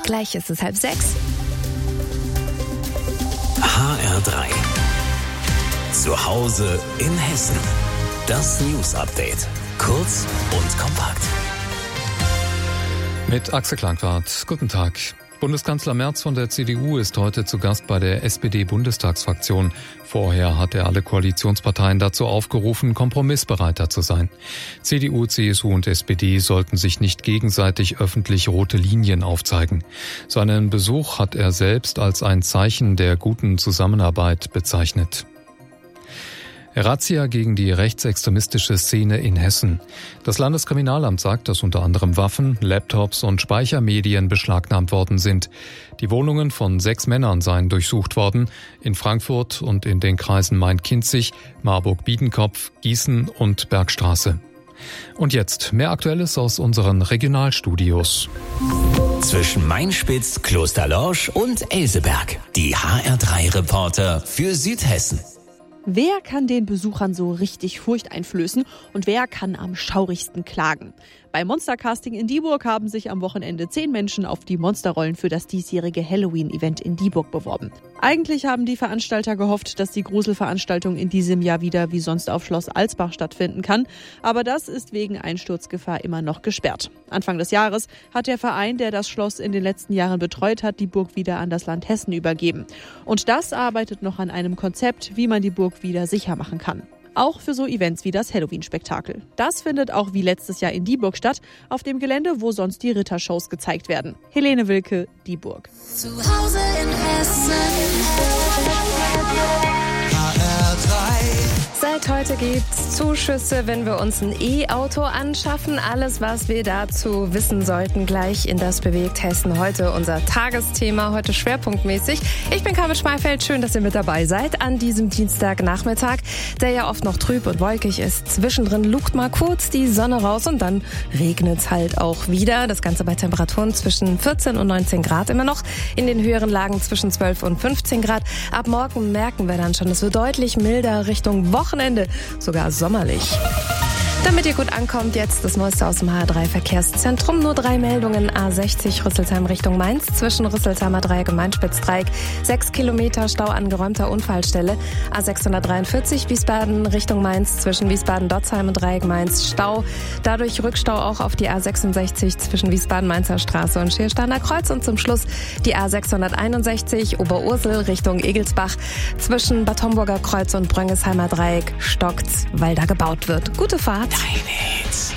Gleich ist es 5:30. HR3. Zu Hause in Hessen. Das News-Update. Kurz und kompakt. Mit Axel Klangwart. Guten Tag. Bundeskanzler Merz von der CDU ist heute zu Gast bei der SPD-Bundestagsfraktion. Vorher hat er alle Koalitionsparteien dazu aufgerufen, kompromissbereiter zu sein. CDU, CSU und SPD sollten sich nicht gegenseitig öffentlich rote Linien aufzeigen. Seinen Besuch hat er selbst als ein Zeichen der guten Zusammenarbeit bezeichnet. Razzia gegen die rechtsextremistische Szene in Hessen. Das Landeskriminalamt sagt, dass unter anderem Waffen, Laptops und Speichermedien beschlagnahmt worden sind. Die Wohnungen von 6 Männern seien durchsucht worden, in Frankfurt und in den Kreisen Main-Kinzig, Marburg-Biedenkopf, Gießen und Bergstraße. Und jetzt mehr Aktuelles aus unseren Regionalstudios. Zwischen Mainspitz, Klosterlorsch und Elseberg. Die HR3-Reporter für Südhessen. Wer kann den Besuchern so richtig Furcht einflößen und wer kann am schaurigsten klagen? Beim Monstercasting in Dieburg haben sich am Wochenende 10 Menschen auf die Monsterrollen für das diesjährige Halloween-Event in Dieburg beworben. Eigentlich haben die Veranstalter gehofft, dass die Gruselveranstaltung in diesem Jahr wieder wie sonst auf Schloss Alsbach stattfinden kann. Aber das ist wegen Einsturzgefahr immer noch gesperrt. Anfang des Jahres hat der Verein, der das Schloss in den letzten Jahren betreut hat, die Burg wieder an das Land Hessen übergeben. Und das arbeitet noch an einem Konzept, wie man die Burg wieder sicher machen kann. Auch für so Events wie das Halloween-Spektakel. Das findet auch wie letztes Jahr in Dieburg statt, auf dem Gelände, wo sonst die Rittershows gezeigt werden. Helene Wilke, Dieburg. Zu Hause in Hessen. Seit heute gibt's Zuschüsse, wenn wir uns ein E-Auto anschaffen. Alles, was wir dazu wissen sollten, gleich in Das bewegt Hessen. Heute unser Tagesthema, heute schwerpunktmäßig. Ich bin Carmen Schmeifeld, schön, dass ihr mit dabei seid an diesem Dienstagnachmittag, der ja oft noch trüb und wolkig ist. Zwischendrin lugt mal kurz die Sonne raus und dann regnet's halt auch wieder. Das Ganze bei Temperaturen zwischen 14 und 19 Grad immer noch. In den höheren Lagen zwischen 12 und 15 Grad. Ab morgen merken wir dann schon, es wird deutlich milder Richtung Wochenende, sogar sommerlich. Damit ihr gut ankommt, jetzt das Neueste aus dem HR3-Verkehrszentrum. Nur 3 Meldungen. A60 Rüsselsheim Richtung Mainz. Zwischen Rüsselsheimer Dreieck und Mainspitz-Dreieck 6 Kilometer Stau an geräumter Unfallstelle. A643 Wiesbaden Richtung Mainz. Zwischen Wiesbaden-Dotzheim und Dreieck Mainz Stau. Dadurch Rückstau auch auf die A66 zwischen Wiesbaden-Mainzer Straße und Schiersteiner Kreuz. Und zum Schluss die A661 Oberursel Richtung Egelsbach. Zwischen Bad Homburger Kreuz und Bröngesheimer Dreieck stockt's, weil da gebaut wird. Gute Fahrt. Deine Hits.